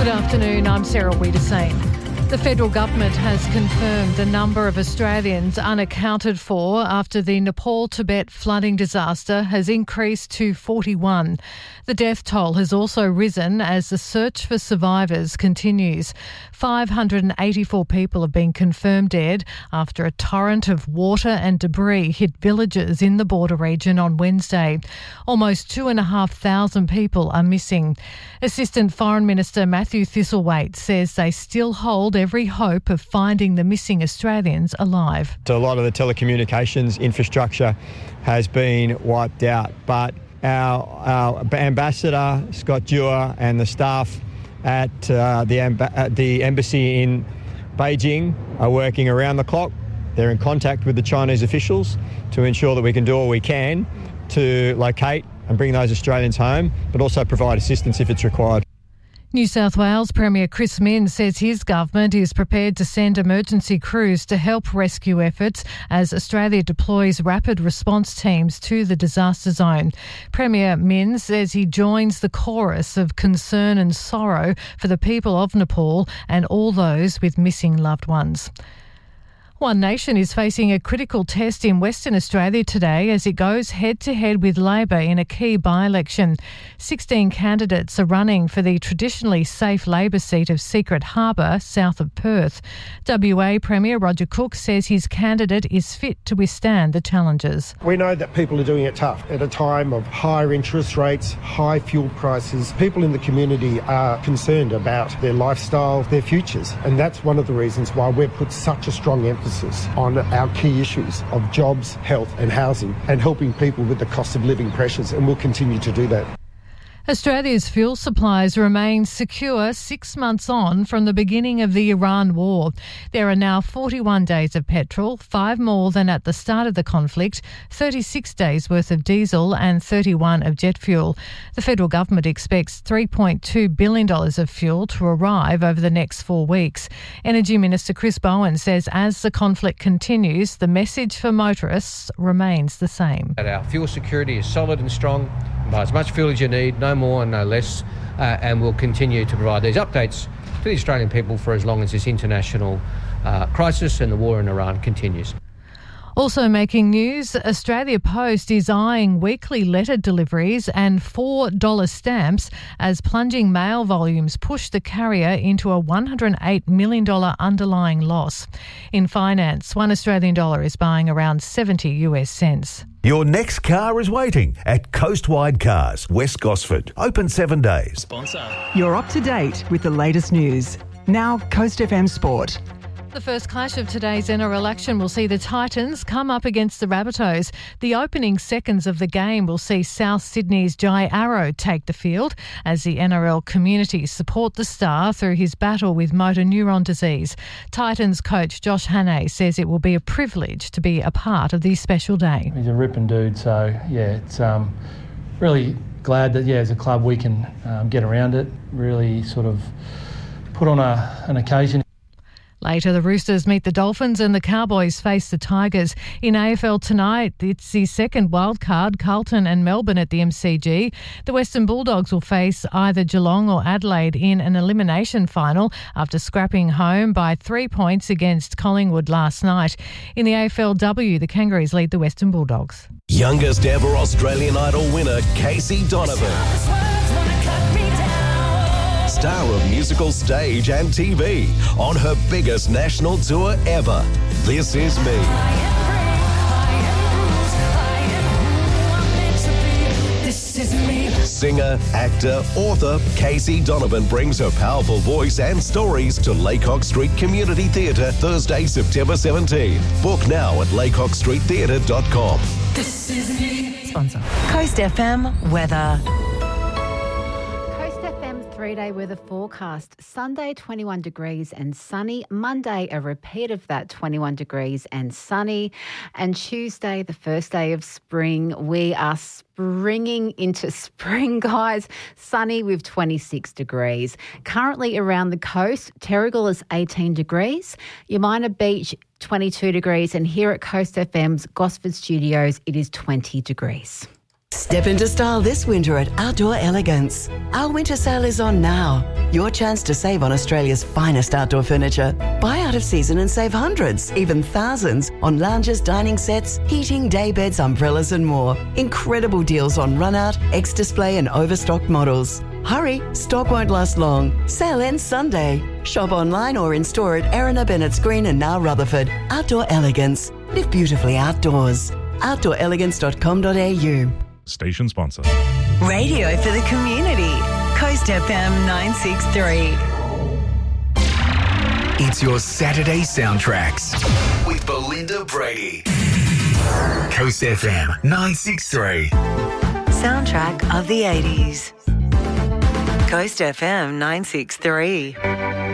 Good afternoon, I'm Sarah Wiedersane. The federal government has confirmed the number of Australians unaccounted for after the Nepal-Tibet flooding disaster has increased to 41. The death toll has also risen as the search for survivors continues. 584 people have been confirmed dead after a torrent of water and debris hit villages in the border region on Wednesday. Almost 2,500 people are missing. Assistant Foreign Minister Matthew Thistlethwaite says they still hold every hope of finding the missing Australians alive. So a lot of the telecommunications infrastructure has been wiped out, but our ambassador, Scott Dewar, and the staff at the embassy in Beijing are working around the clock. They're in contact with the Chinese officials to ensure that we can do all we can to locate and bring those Australians home, but also provide assistance if it's required. New South Wales Premier Chris Minns says his government is prepared to send emergency crews to help rescue efforts as Australia deploys rapid response teams to the disaster zone. Premier Minns says he joins the chorus of concern and sorrow for the people of Nepal and all those with missing loved ones. One Nation is facing a critical test in Western Australia today as it goes head-to-head with Labor in a key by-election. 16 candidates are running for the traditionally safe Labor seat of Secret Harbour, south of Perth. WA Premier Roger Cook says his candidate is fit to withstand the challenges. We know that people are doing it tough at a time of higher interest rates, high fuel prices. People in the community are concerned about their lifestyle, their futures, and that's one of the reasons why we've put such a strong emphasis on our key issues of jobs, health and housing, and helping people with the cost of living pressures, and we'll continue to do that. Australia's fuel supplies remain secure 6 months on from the beginning of the Iran war. There are now 41 days of petrol, 5 more than at the start of the conflict, 36 days worth of diesel and 31 of jet fuel. The federal government expects $3.2 billion of fuel to arrive over the next 4 weeks. Energy Minister Chris Bowen says as the conflict continues, the message for motorists remains the same. Our fuel security is solid and strong. Buy as much fuel as you need, no more and no less, and we'll continue to provide these updates to the Australian people for as long as this international crisis and the war in Iran continues. Also making news, Australia Post is eyeing weekly letter deliveries and $4 stamps as plunging mail volumes push the carrier into a $108 million underlying loss. In finance, $1 Australian is buying around 70 US cents. Your next car is waiting at Coastwide Cars, West Gosford. Open 7 days. Sponsor. You're up to date with the latest news. Now, Coast FM Sport. The first clash of today's NRL action will see the Titans come up against the Rabbitohs. The opening seconds of the game will see South Sydney's Jai Arrow take the field as the NRL community support the star through his battle with motor neuron disease. Titans coach Josh Hannay says it will be a privilege to be a part of this special day. He's a ripping dude, so yeah, it's really glad that as a club we can get around it, really sort of put on an occasion. Later, the Roosters meet the Dolphins and the Cowboys face the Tigers. In AFL tonight, it's the second wildcard, Carlton and Melbourne at the MCG. The Western Bulldogs will face either Geelong or Adelaide in an elimination final after scrapping home by 3 points against Collingwood last night. In the AFLW, the Kangaroos lead the Western Bulldogs. Youngest ever Australian Idol winner, Casey Donovan. Star of musical stage and TV on her biggest national tour ever. This Is Me. Singer, actor, author Casey Donovan brings her powerful voice and stories to Laycock Street Community Theatre Thursday, September 17. Book now at laycockstreettheatre.com. This is me. Sponsor. Coast FM weather. 3-day weather forecast. Sunday, 21 degrees and sunny. Monday, a repeat of that, 21 degrees and sunny. And Tuesday, the first day of spring, we are springing into spring, guys. Sunny with 26 degrees. Currently around the coast, Terrigal is 18 degrees. Yamina Beach, 22 degrees. And here at Coast FM's Gosford Studios, it is 20 degrees. Step into style this winter at Outdoor Elegance. Our winter sale is on now. Your chance to save on Australia's finest outdoor furniture. Buy out of season and save hundreds, even thousands, on lounges, dining sets, heating, day beds, umbrellas and more. Incredible deals on run-out, X-display and overstocked models. Hurry, stock won't last long. Sale ends Sunday. Shop online or in store at Erina, Bennett's Green and now Rutherford. Outdoor Elegance. Live beautifully outdoors. outdoorelegance.com.au. Station sponsor. Radio for the community. Coast FM 963. It's your Saturday soundtracks with Belinda Brady. Coast FM 963. Soundtrack of the 80s. Coast FM 963.